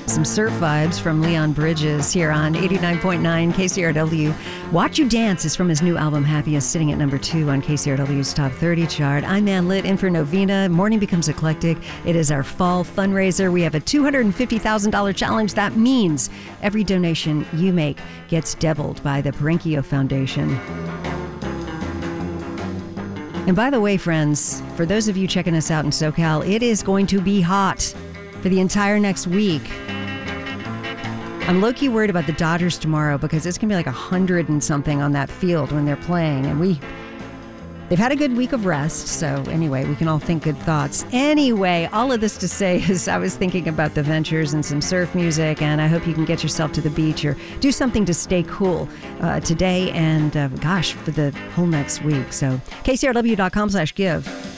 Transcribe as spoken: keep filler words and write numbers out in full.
Some surf vibes from Leon Bridges here on eighty-nine point nine K C R W. Watch You Dance is from his new album, Happiest, sitting at number two on K C R W's Top thirty chart. I'm Ann Litt, in for Novena. Morning Becomes Eclectic. It is our fall fundraiser. We have a two hundred fifty thousand dollars challenge. That means every donation you make gets doubled by the Parenkio Foundation. And by the way, friends, for those of you checking us out in SoCal, it is going to be hot for the entire next week. I'm low-key worried about the Dodgers tomorrow because it's going to be like a hundred and something on that field when they're playing. And we, they've had a good week of rest. So anyway, we can all think good thoughts. Anyway, all of this to say is I was thinking about the Ventures and some surf music, and I hope you can get yourself to the beach or do something to stay cool uh, today and, uh, gosh, for the whole next week. So K C R W dot com slash give.